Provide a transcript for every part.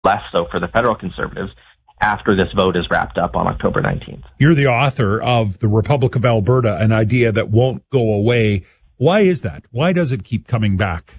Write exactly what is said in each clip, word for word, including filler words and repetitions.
less so for the federal Conservatives after this vote is wrapped up on October nineteenth. You're the author of The Republic of Alberta, an idea that won't go away. Why is that? Why does it keep coming back?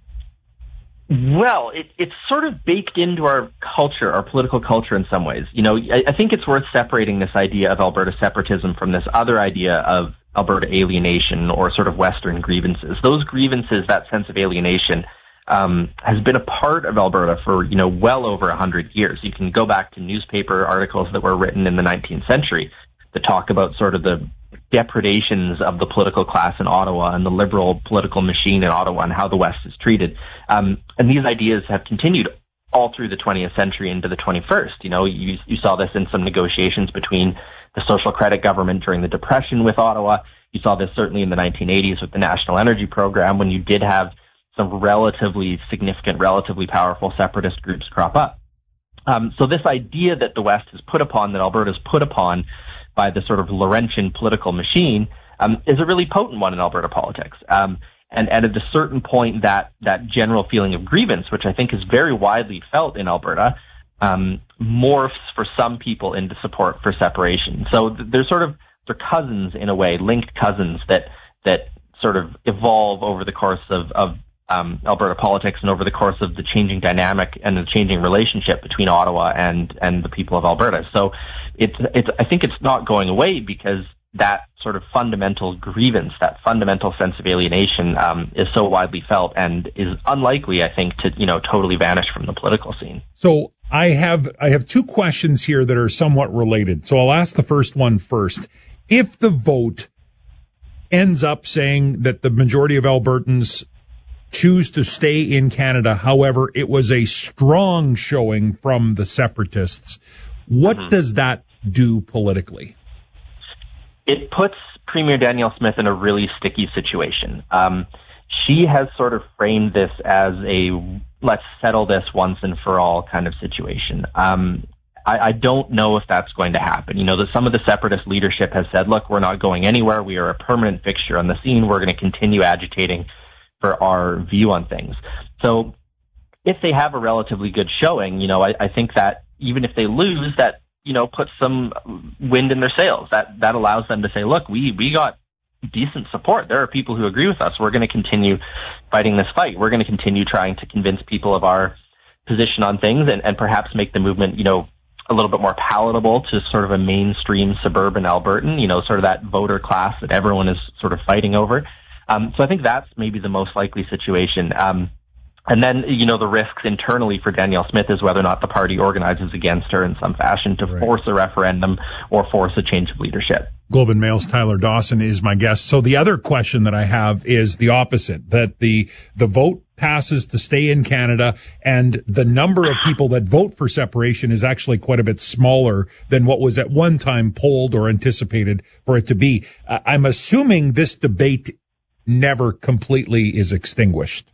Well, it, it's sort of baked into our culture, our political culture in some ways. You know, I, I think it's worth separating this idea of Alberta separatism from this other idea of Alberta alienation or sort of Western grievances. Those grievances, that sense of alienation, um, has been a part of Alberta for, you know, well over a hundred years. You can go back to newspaper articles that were written in the nineteenth century that talk about sort of the depredations of the political class in Ottawa and the liberal political machine in Ottawa and how the West is treated. Um, and these ideas have continued all through the twentieth century into the twenty-first. You know, you, you saw this in some negotiations between the Social Credit government during the Depression with Ottawa. You saw this certainly in the nineteen eighties with the National Energy Program when you did have some relatively significant, relatively powerful separatist groups crop up. Um, so this idea that the West has put upon, that Alberta's put upon by the sort of Laurentian political machine, um, is a really potent one in Alberta politics. Um, and, and at a certain point, that, that general feeling of grievance, which I think is very widely felt in Alberta, um, morphs for some people into support for separation. So th- there's sort of, they're cousins in a way, linked cousins that, that sort of evolve over the course of, of um, Alberta politics and over the course of the changing dynamic and the changing relationship between Ottawa and, and the people of Alberta. So it's, it's, I think it's not going away because that sort of fundamental grievance, that fundamental sense of alienation, um, is so widely felt and is unlikely, I think, to, you know, totally vanish from the political scene. So I have, I have two questions here that are somewhat related. So I'll ask the first one first. If the vote ends up saying that the majority of Albertans choose to stay in Canada, however, it was a strong showing from the separatists, what mm-hmm. does that do politically? It puts Premier Danielle Smith in a really sticky situation. Um, she has sort of framed this as a let's settle this once and for all kind of situation. Um, I, I don't know if that's going to happen. You know, that some of the separatist leadership has said, look, we're not going anywhere. We are a permanent fixture on the scene. We're going to continue agitating for our view on things. So if they have a relatively good showing, you know, I, I think that even if they lose, that, you know, puts some wind in their sails. That that allows them to say, look, we, we got decent support. There are people who agree with us. We're going to continue fighting this fight. We're going to continue trying to convince people of our position on things and, and perhaps make the movement, you know, a little bit more palatable to sort of a mainstream suburban Albertan, you know, sort of that voter class that everyone is sort of fighting over. Um, so I think that's maybe the most likely situation. Um, and then, you know, the risks internally for Danielle Smith is whether or not the party organizes against her in some fashion to right. force a referendum or force a change of leadership. Globe and Mail's Tyler Dawson is my guest. So the other question that I have is the opposite, that the, the vote passes to stay in Canada and the number of people that vote for separation is actually quite a bit smaller than what was at one time polled or anticipated for it to be. Uh, I'm assuming this debate never completely is extinguished.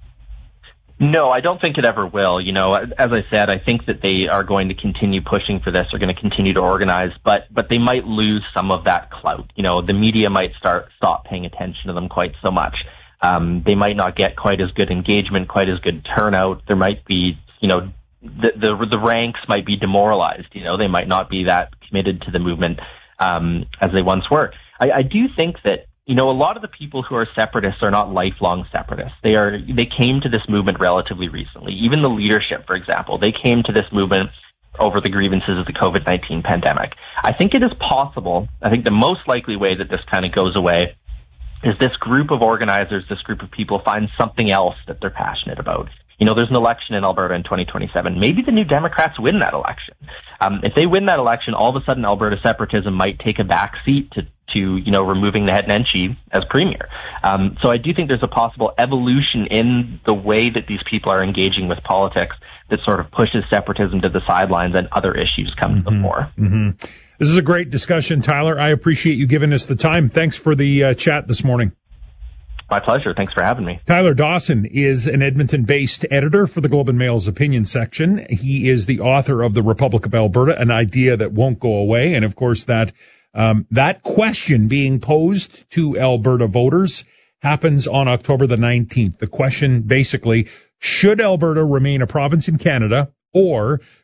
No, I don't think it ever will. You know, as I said, I think that they are going to continue pushing for this. They're going to continue to organize, but but they might lose some of that clout. You know, the media might start stop paying attention to them quite so much. Um, they might not get quite as good engagement, quite as good turnout. There might be, you know, the the, the ranks might be demoralized. You know, they might not be that committed to the movement um, as they once were. I, I do think that, you know, a lot of the people who are separatists are not lifelong separatists. They are, they came to this movement relatively recently. Even the leadership, for example, they came to this movement over the grievances of the COVID nineteen pandemic. I think it is possible, I think the most likely way that this kind of goes away is this group of organizers, this group of people find something else that they're passionate about. You know, there's an election in Alberta in twenty twenty-seven. Maybe the New Democrats win that election. Um, if they win that election, all of a sudden Alberta separatism might take a back seat to, to you know, removing the head Nenshi as premier. Um, so I do think there's a possible evolution in the way that these people are engaging with politics that sort of pushes separatism to the sidelines and other issues come mm-hmm. to the fore. Mm-hmm. This is a great discussion, Tyler. I appreciate you giving us the time. Thanks for the uh, chat this morning. My pleasure. Thanks for having me. Tyler Dawson is an Edmonton-based editor for the Globe and Mail's opinion section. He is the author of The Republic of Alberta, an idea that won't go away. And, of course, that um, that question being posed to Alberta voters happens on October the nineteenth. The question, basically, should Alberta remain a province in Canada, or